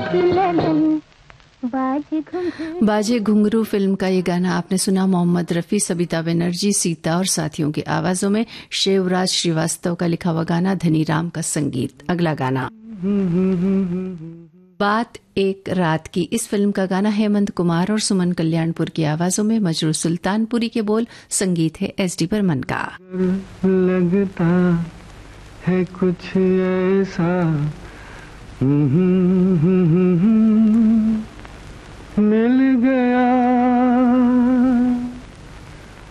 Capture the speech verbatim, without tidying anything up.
बाजे घुंघरू फिल्म का ये गाना आपने सुना। मोहम्मद रफी, सबिता बनर्जी, सीता और साथियों की आवाजों में शिवराज श्रीवास्तव का लिखा हुआ गाना, धनीराम का संगीत। अगला गाना बात एक रात की। इस फिल्म का गाना हेमंत कुमार और सुमन कल्याणपुर की आवाजों में, मजरू सुल्तानपुरी के बोल, संगीत है एस डी बर्मन का। लगता है कुछ ऐसा